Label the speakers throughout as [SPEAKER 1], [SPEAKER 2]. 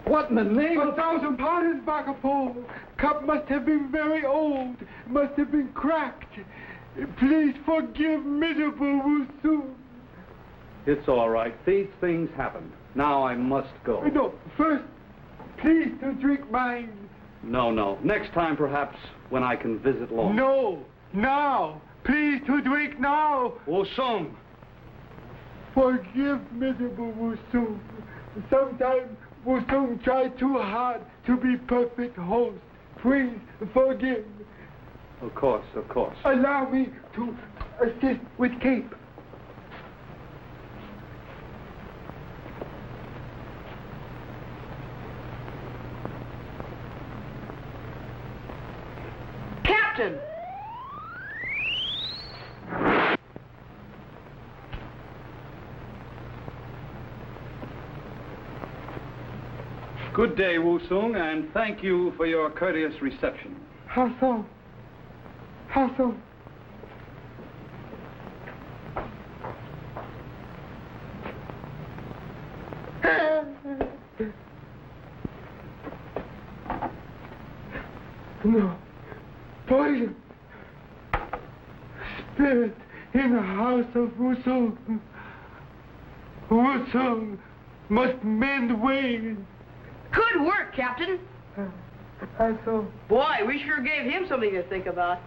[SPEAKER 1] What in the name of...
[SPEAKER 2] 1,000 pardons, Marco Polo. Cup must have been very old. Must have been cracked. Please forgive miserable Wusung.
[SPEAKER 1] It's all right. These things happen. Now I must go.
[SPEAKER 2] No, first, please to drink mine.
[SPEAKER 1] No. Next time, perhaps, when I can visit Long.
[SPEAKER 2] No, now. Please to drink now.
[SPEAKER 1] Wusung.
[SPEAKER 2] Forgive miserable Wusung. Sometimes Wusung tried too hard to be perfect host. Please forgive.
[SPEAKER 1] Of course.
[SPEAKER 2] Allow me to assist with cape.
[SPEAKER 3] Captain!
[SPEAKER 1] Good day, Wusung, and thank you for your courteous reception.
[SPEAKER 2] How so? No. Poison. Spirit in the house of Wusung. Wusung must mend ways.
[SPEAKER 3] Good work, Captain.
[SPEAKER 2] I saw.
[SPEAKER 3] Boy, we sure gave him something to think about.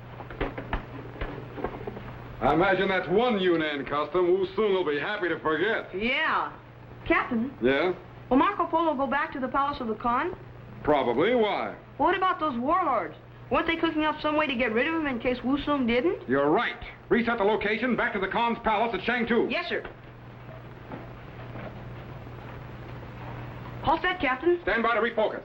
[SPEAKER 4] I imagine that's one Yunnan custom Wusung will be happy to forget.
[SPEAKER 3] Yeah. Captain,
[SPEAKER 4] Yeah?
[SPEAKER 3] will Marco Polo go back to the palace of the Khan?
[SPEAKER 4] Probably. Why?
[SPEAKER 3] What about those warlords? Weren't they cooking up some way to get rid of him in case Wusung didn't?
[SPEAKER 4] You're right. Reset the location back to the Khan's palace at Shangtu.
[SPEAKER 3] Yes, sir. All set, Captain.
[SPEAKER 4] Stand by to refocus.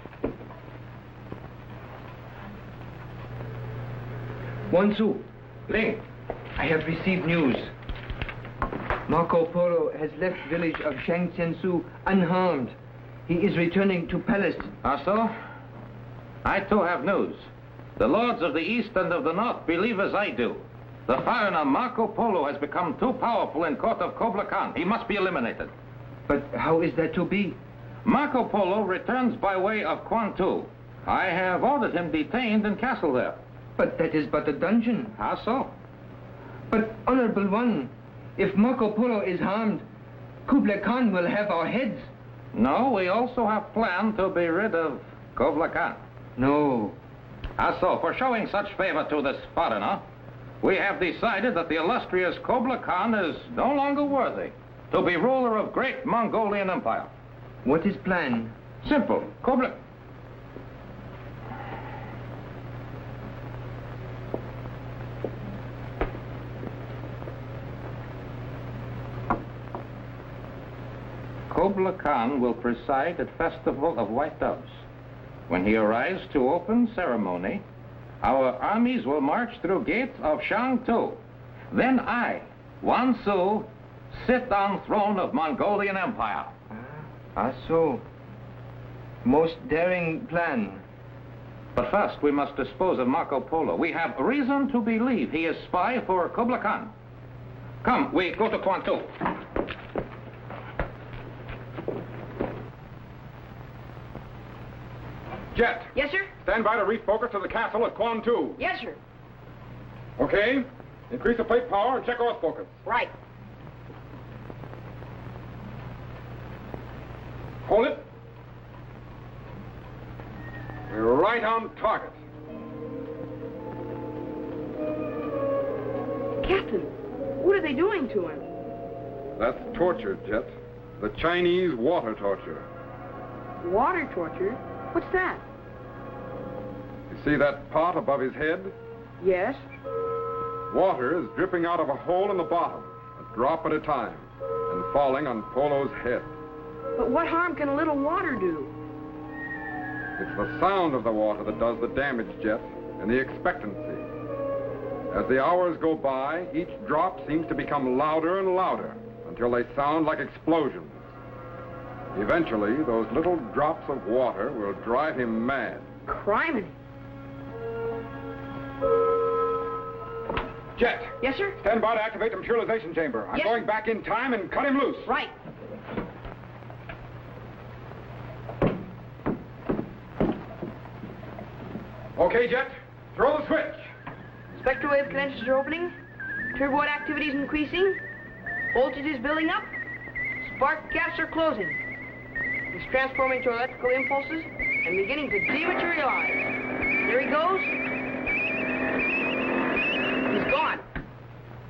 [SPEAKER 5] Wansu, Ling, I have received news. Marco Polo has left village of Shangtiansu unharmed. He is returning to palace.
[SPEAKER 6] Ah, so? I too have news. The lords of the east and of the north believe as I do. The foreigner Marco Polo has become too powerful in court of Kublai Khan. He must be eliminated.
[SPEAKER 5] But how is that to be?
[SPEAKER 6] Marco Polo returns by way of Kwantu. I have ordered him detained in castle there.
[SPEAKER 5] But that is but a dungeon.
[SPEAKER 6] How so?
[SPEAKER 5] But, Honorable One, if Marco Polo is harmed, Kublai Khan will have our heads.
[SPEAKER 6] No, we also have planned to be rid of Kublai Khan.
[SPEAKER 5] No.
[SPEAKER 6] Ah, so, for showing such favor to this foreigner, we have decided that the illustrious Kublai Khan is no longer worthy to be ruler of great Mongolian Empire.
[SPEAKER 5] What is plan?
[SPEAKER 6] Simple. Kublai... Kublai Khan will preside at Festival of White Doves. When he arrives to open ceremony, our armies will march through gates of Shangtu. Then I, Wansu, sit on throne of Mongolian Empire.
[SPEAKER 5] Ah, so. Most daring plan.
[SPEAKER 6] But first, we must dispose of Marco Polo. We have reason to believe he is spy for Kublai Khan. Come, we go to Kwantu.
[SPEAKER 4] Jet.
[SPEAKER 3] Yes, sir.
[SPEAKER 4] Stand by to refocus to the castle at Kwantu.
[SPEAKER 3] Yes, sir.
[SPEAKER 4] Okay. Increase the plate power and check off focus.
[SPEAKER 3] Right.
[SPEAKER 4] Hold it. We're right on target.
[SPEAKER 3] Captain, what are they doing to him?
[SPEAKER 4] That's torture, Jet. The Chinese water torture.
[SPEAKER 3] Water torture? What's that?
[SPEAKER 4] You see that pot above his head?
[SPEAKER 3] Yes.
[SPEAKER 4] Water is dripping out of a hole in the bottom, a drop at a time, and falling on Polo's head.
[SPEAKER 3] But what harm can a little water do?
[SPEAKER 4] It's the sound of the water that does the damage, Jet, and the expectancy. As the hours go by, each drop seems to become louder and louder until they sound like explosions. Eventually, those little drops of water will drive him mad.
[SPEAKER 3] Criminy.
[SPEAKER 4] Jet!
[SPEAKER 3] Yes, sir?
[SPEAKER 4] Stand by to activate the materialization chamber. I'm
[SPEAKER 3] Yes.
[SPEAKER 4] going back in time and cut him loose.
[SPEAKER 3] Right.
[SPEAKER 4] Okay, Jet. Throw the switch.
[SPEAKER 3] Spectrowave credentials are opening. Turbo activity is increasing. Voltage is building up. Spark gaps are closing. He's transforming to electrical impulses and beginning to dematerialize. There he goes. He's gone.